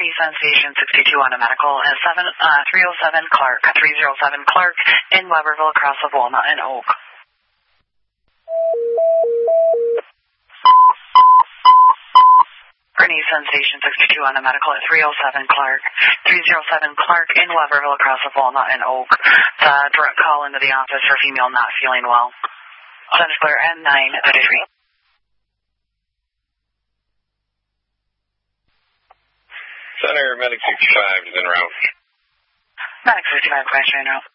Nissan Station 62 on a medical at 307 Clark, 307 Clark in Weberville across of Walnut and Oak. For Nissan Station 62 on a medical at 307 Clark, 307 Clark in Weberville across of Walnut and Oak. The direct call into the office for female not feeling well. Center clear N933. Center, Medic 65 is en route. Medic 65, question en route.